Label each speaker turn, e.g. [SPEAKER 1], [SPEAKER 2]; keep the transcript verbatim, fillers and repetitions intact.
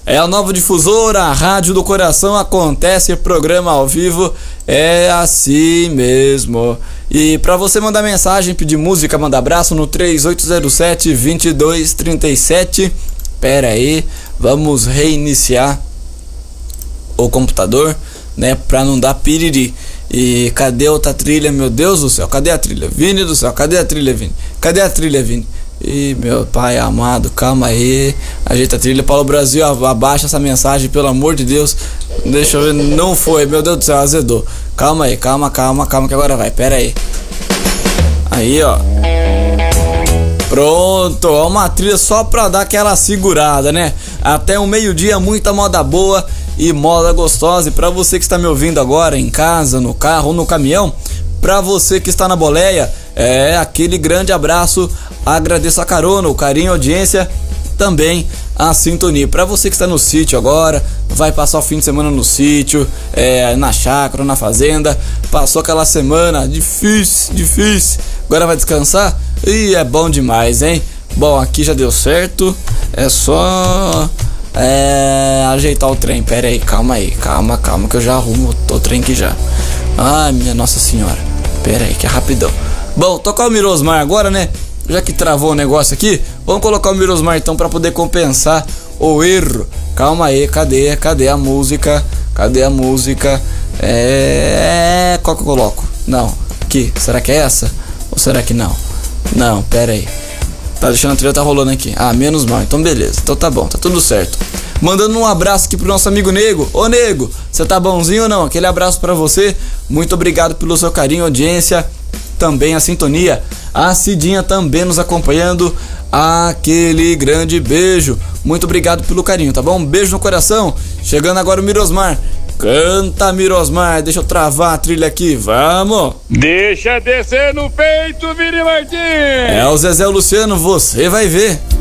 [SPEAKER 1] É a Nova Difusora, a Rádio do Coração, acontece programa ao vivo, é assim mesmo. E pra você mandar mensagem, pedir música, mandar abraço no três oito zero sete, dois dois três sete. Pera aí, vamos reiniciar o computador, né, pra não dar piriri. E cadê outra trilha, meu Deus do céu, cadê a trilha? Vini do céu, cadê a trilha, Vini? Cadê a trilha, Vini? Ih, meu pai amado, calma aí, ajeita a trilha. Paulo Brasil, abaixa essa mensagem, pelo amor de Deus. Deixa eu ver, não foi, meu Deus do céu, azedou. Calma aí, calma, calma, calma que agora vai, pera aí. Aí, ó. Pronto, ó, uma trilha só pra dar aquela segurada, né? Até o meio-dia, muita moda boa e moda gostosa. E pra você que está me ouvindo agora, em casa, no carro ou no caminhão, pra você que está na boleia, é aquele grande abraço, agradeço a carona, o carinho, a audiência, também a sintonia. Pra você que está no sítio agora, vai passar o fim de semana no sítio, é, na chácara, na fazenda, passou aquela semana difícil, difícil, agora vai descansar? E é bom demais, hein? Bom, aqui já deu certo, é só é, ajeitar o trem. Pera aí, calma aí, calma, calma que eu já arrumo o trem aqui já. Ai, minha Nossa Senhora, pera aí que é rapidão. Bom, tocar o Mirosmar agora, né? Já que travou o negócio aqui, vamos colocar o Mirosmar então pra poder compensar o erro. Calma aí, cadê? Cadê a música? Cadê a música? É... Qual que eu coloco? Não, aqui, será que é essa? Ou será que não? Não, pera aí. Tá deixando a trilha, tá rolando aqui. Ah, menos mal, então beleza, então tá bom, tá tudo certo. Mandando um abraço aqui pro nosso amigo Nego. Ô Nego, você tá bonzinho ou não? Aquele abraço pra você, muito obrigado pelo seu carinho, audiência, também a sintonia. A Cidinha também nos acompanhando, aquele grande beijo, muito obrigado pelo carinho, tá bom? Um beijo no coração. Chegando agora o Mirosmar. Canta, Mirosmar, deixa eu travar a trilha aqui, vamos!
[SPEAKER 2] Deixa descer no peito, Vini Martins!
[SPEAKER 1] É o Zezé Luciano, você vai ver.